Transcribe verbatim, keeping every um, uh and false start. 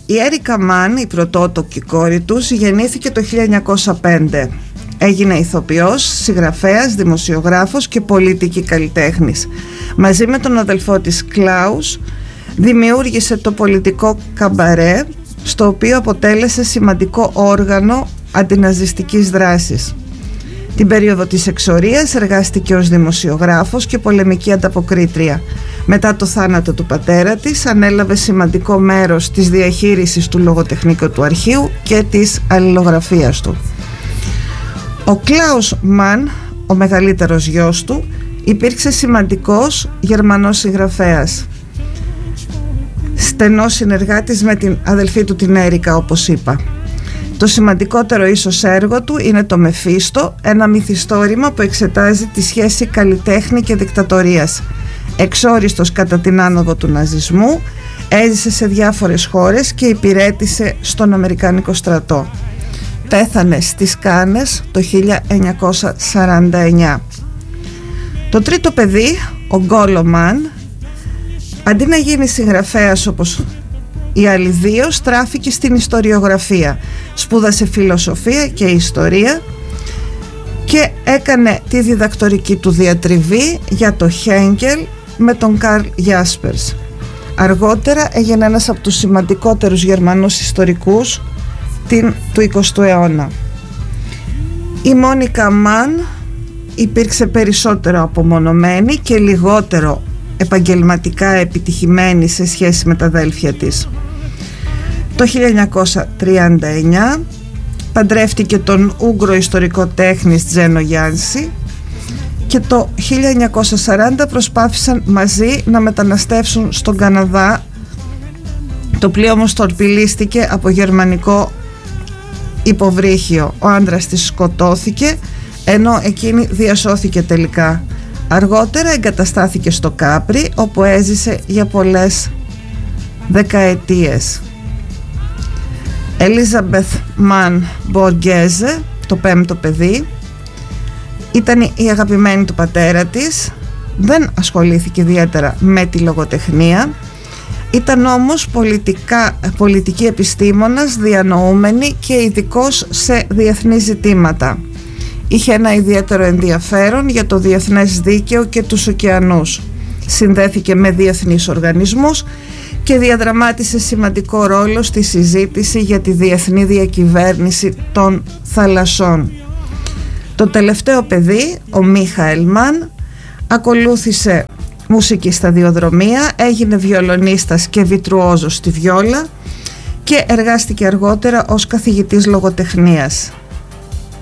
Η Έρικα Μαν, η πρωτότοκη κόρη τους, γεννήθηκε το χίλια εννιακόσια πέντε. Έγινε ηθοποιός, συγγραφέας, δημοσιογράφος και πολιτική καλλιτέχνης. Μαζί με τον αδελφό της Κλάους δημιούργησε το πολιτικό καμπαρέ, στο οποίο αποτέλεσε σημαντικό όργανο αντιναζιστικής δράσης. Την περίοδο της εξορίας εργάστηκε ως δημοσιογράφος και πολεμική ανταποκρίτρια. Μετά το θάνατο του πατέρα της ανέλαβε σημαντικό μέρος της διαχείρισης του λογοτεχνικού του αρχείου και της αλληλογραφίας του. Ο Κλάους Μαν, ο μεγαλύτερος γιος του, υπήρξε σημαντικός Γερμανός συγγραφέας, στενός συνεργάτης με την αδελφή του την Έρικα, όπως είπα. Το σημαντικότερο ίσως έργο του είναι το Μεφίστο, ένα μυθιστόρημα που εξετάζει τη σχέση καλλιτέχνη και δικτατορίας. Εξόριστος κατά την άνοδο του ναζισμού, έζησε σε διάφορες χώρες και υπηρέτησε στον Αμερικάνικο στρατό. Πέθανε στις Κάνες το χίλια εννιακόσια σαράντα εννιά. Το τρίτο παιδί, ο Γκόλο Μαν, αντί να γίνει συγγραφέας όπως οι άλλοι δύο, στράφηκε στην ιστοριογραφία. Σπούδασε φιλοσοφία και ιστορία και έκανε τη διδακτορική του διατριβή για το Χέγκελ με τον Καρλ Γιάσπερς. Αργότερα έγινε ένας από τους σημαντικότερους Γερμανούς ιστορικούς του εικοστού αιώνα. Η Μόνικα Μαν υπήρξε περισσότερο απομονωμένη και λιγότερο επαγγελματικά επιτυχημένη σε σχέση με τα αδέλφια της. Το χίλια εννιακόσια τριάντα εννιά παντρεύτηκε τον Ούγγρο ιστορικό τέχνης Τζένο Γιάνση και το χίλια εννιακόσια σαράντα προσπάθησαν μαζί να μεταναστεύσουν στον Καναδά. Το πλοίο όμως τορπιλίστηκε από γερμανικό υποβρύχιο. Ο άντρας της σκοτώθηκε, ενώ εκείνη διασώθηκε τελικά. Αργότερα εγκαταστάθηκε στο Κάπρι, όπου έζησε για πολλές δεκαετίες. Ελίζαμπεθ Μαν Μποργέζε, το πέμπτο παιδί, ήταν η αγαπημένη του πατέρα της. Δεν ασχολήθηκε ιδιαίτερα με τη λογοτεχνία. Ήταν όμως πολιτικά, πολιτική επιστήμονας, διανοούμενη και ειδικός σε διεθνή ζητήματα. Είχε ένα ιδιαίτερο ενδιαφέρον για το διεθνές δίκαιο και τους ωκεανούς. Συνδέθηκε με διεθνείς οργανισμούς και διαδραμάτισε σημαντικό ρόλο στη συζήτηση για τη διεθνή διακυβέρνηση των θαλασσών. Το τελευταίο παιδί, ο Μίχαελ Μαν, ακολούθησε μουσική σταδιοδρομία, έγινε βιολονίστας και βιτρουόζος στη βιόλα και εργάστηκε αργότερα ως καθηγητής λογοτεχνίας.